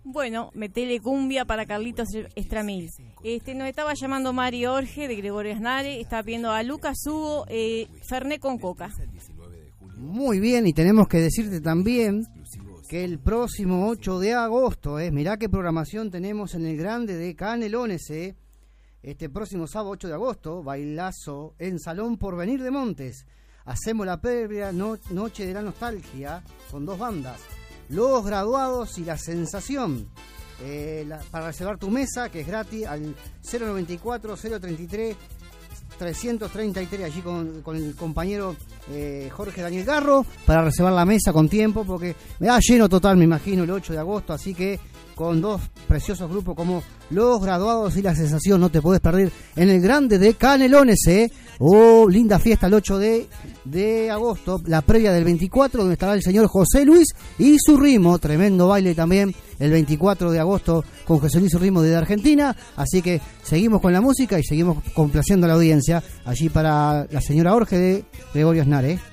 Bueno, metele cumbia para Carlitos Estramil. Nos estaba llamando Mari Orge de Gregorio Asnare, estaba pidiendo a Lucas Hugo, Fernet con coca. Muy bien, y tenemos que decirte también que el próximo 8 de agosto, mirá qué programación tenemos en el Grande de Canelones, este próximo sábado 8 de agosto, bailazo en Salón Porvenir de Montes. Hacemos la previa noche de la nostalgia con 2 bandas, Los Graduados y La Sensación. Para reservar tu mesa, que es gratis, al 094-033-333, allí con el compañero Jorge Daniel Garro, para reservar la mesa con tiempo, porque me da lleno total, me imagino, el 8 de agosto, así que con 2 preciosos grupos como Los Graduados y La Sensación, no te podés perder en el Grande de Canelones, linda fiesta el 8 de agosto, la previa del 24, donde estará el señor José Luis y su ritmo, tremendo baile también el 24 de agosto con José Luis y su ritmo desde Argentina, así que seguimos con la música y seguimos complaciendo a la audiencia, allí para la señora Orge de Gregorio Asnare.